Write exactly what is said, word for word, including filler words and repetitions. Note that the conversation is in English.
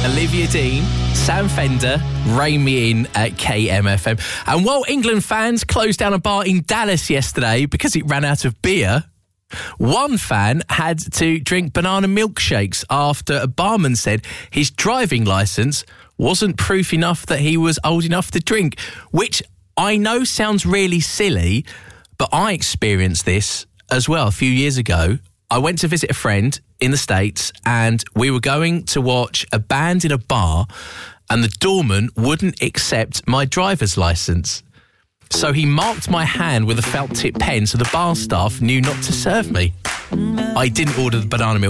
Olivia Dean, Sam Fender, Rein Me In at K M F M. And while England fans closed down a bar in Dallas yesterday because it ran out of beer, one fan had to drink banana milkshakes after a barman said his driving licence wasn't proof enough that he was old enough to drink, which I know sounds really silly, but I experienced this as well a few years ago. I went to visit a friend in the States and we were going to watch a band in a bar and the doorman wouldn't accept my driver's licence. So he marked my hand with a felt tip pen so the bar staff knew not to serve me. I didn't order the banana milk.